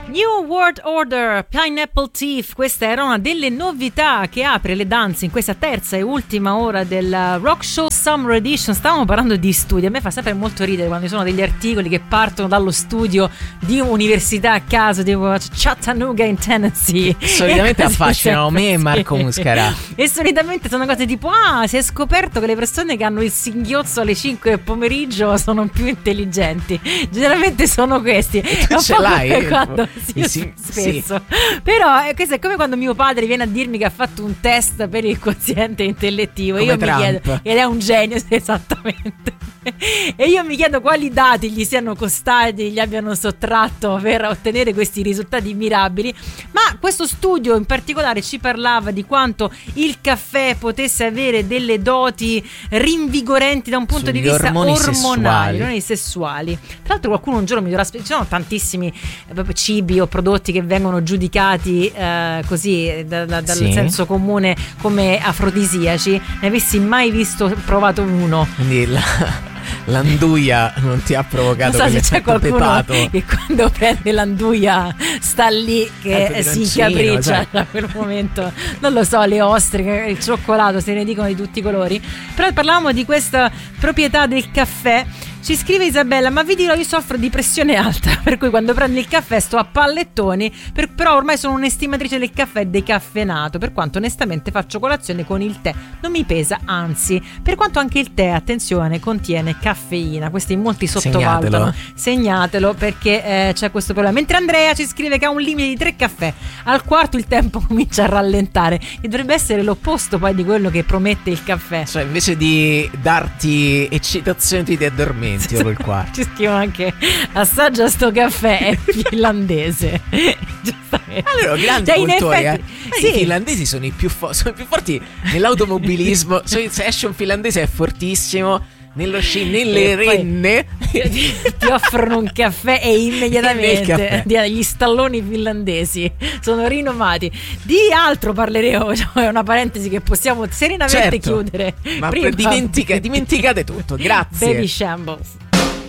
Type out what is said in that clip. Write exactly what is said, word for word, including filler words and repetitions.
New World Order, Pineapple Thief, questa era una delle novità che apre le danze in questa terza e ultima ora del Rock Show Summer Edition. Stavamo parlando di studi, a me fa sempre molto ridere quando ci sono degli articoli che partono dallo studio di un'università a caso, tipo Chattanooga in Tennessee. Solitamente affascinano me e Marco Muscarà. E solitamente sono cose tipo: ah, si è scoperto che le persone che hanno il singhiozzo alle cinque del pomeriggio sono più intelligenti. Generalmente sono questi. Tu ce l'hai? Quando, sì, sì, spesso. Sì. Però eh, questo è come quando mio padre viene a dirmi che ha fatto un test per il quoziente intellettivo. Come io Trump. mi chiedo, ed è un genio, esattamente. E io mi chiedo quali dati gli siano costati, gli abbiano sottratto per ottenere questi risultati mirabili. Ma questo studio in particolare ci parlava di quanto il caffè potesse avere delle doti rinvigorenti da un punto Sugli di vista ormoni ormonali, sessuali. ormoni sessuali. Tra l'altro qualcuno un giorno mi dovrà spiegare, ci sono tantissimi eh, proprio cibi o prodotti che vengono giudicati eh, così da, da, dal Sì. senso comune come afrodisiaci. Ne avessi mai visto, provato uno? Quindi la, l'anduia non ti ha provocato Non so se c'è quell'effetto qualcuno pepato? che quando prende l'anduia sta lì che Eh, si peperoncino, incapriccia sai. da quel momento. Non lo so, le ostriche, il cioccolato, se ne dicono di tutti i colori. Però parlavamo di questa proprietà del caffè. Ci scrive Isabella: ma vi dirò, io soffro di pressione alta, per cui quando prendo il caffè sto a pallettoni, per, però ormai sono un'estimatrice del caffè decaffeinato, per quanto onestamente faccio colazione con il tè, non mi pesa, anzi, per quanto anche il tè, attenzione, contiene caffeina. Questi molti sottovalutano. Segnatelo. Segnatelo, perché eh, c'è questo problema. Mentre Andrea ci scrive che ha un limite di tre caffè, al quarto il tempo comincia a rallentare, e dovrebbe essere l'opposto poi di quello che promette il caffè. Cioè, invece di darti eccitazione ti addormenti quel quarto. Ci scrivono anche: assaggia sto caffè, è finlandese. Giustamente. Allora, grandi Cioè, in cultori, effetti, eh. sì. I finlandesi sono i più, fo- sono i più forti nell'automobilismo. Se esce un finlandese è fortissimo nello sci, nelle E poi renne. ti, ti offrono un caffè e Nel immediatamente caffè. gli stalloni finlandesi sono rinomati. Di altro parleremo, cioè, è una parentesi che possiamo serenamente Certo. chiudere. Ma prima. dimentica- dimenticate tutto. Grazie. Baby Shambles.